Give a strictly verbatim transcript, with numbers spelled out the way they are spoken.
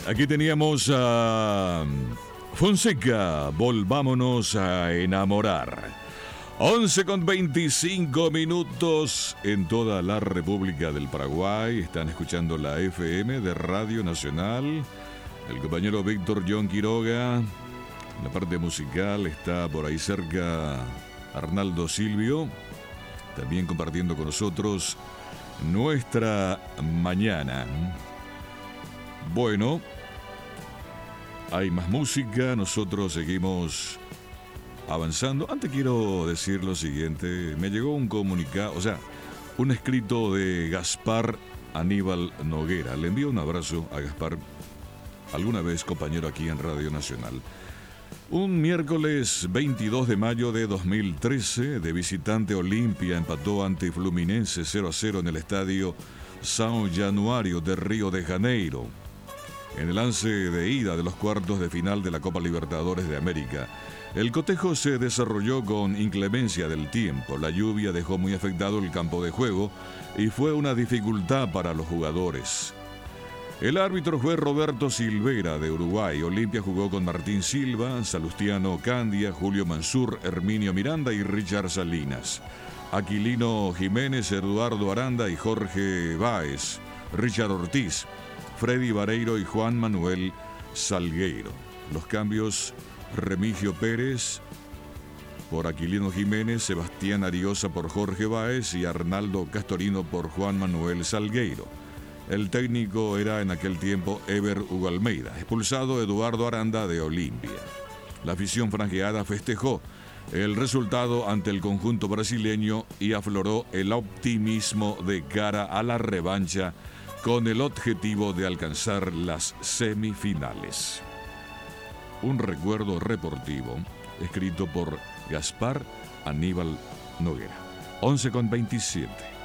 Aquí teníamos a Fonseca, Volvámonos a enamorar. once con veinticinco minutos en toda la República del Paraguay. Están escuchando la F M de Radio Nacional. El compañero Víctor John Quiroga. En la parte musical está por ahí cerca Arnaldo Silvio, también compartiendo con nosotros nuestra mañana. Bueno, hay más música, nosotros seguimos avanzando. Antes quiero decir lo siguiente, me llegó un comunicado, o sea, un escrito de Gaspar Aníbal Noguera. Le envío un abrazo a Gaspar, alguna vez compañero aquí en Radio Nacional. Un miércoles veintidós de mayo de dos mil trece, de visitante Olimpia empató ante Fluminense cero a cero en el estadio São Januário de Río de Janeiro, en el lance de ida de los cuartos de final de la Copa Libertadores de América. El cotejo se desarrolló con inclemencia del tiempo. La lluvia dejó muy afectado el campo de juego y fue una dificultad para los jugadores. El árbitro fue Roberto Silveira de Uruguay. Olimpia jugó con Martín Silva, Salustiano Candia, Julio Mansur, Herminio Miranda y Richard Salinas. Aquilino Jiménez, Eduardo Aranda y Jorge Báez. Richard Ortiz, Freddy Vareiro y Juan Manuel Salgueiro. Los cambios: Remigio Pérez por Aquilino Jiménez, Sebastián Ariosa por Jorge Báez y Arnaldo Castorino por Juan Manuel Salgueiro. El técnico era en aquel tiempo Eber Hugo Almeida. Expulsado Eduardo Aranda de Olimpia. La afición franjeada festejó el resultado ante el conjunto brasileño y afloró el optimismo de cara a la revancha con el objetivo de alcanzar las semifinales. Un recuerdo reportivo escrito por Gaspar Aníbal Noguera. once con veintisiete.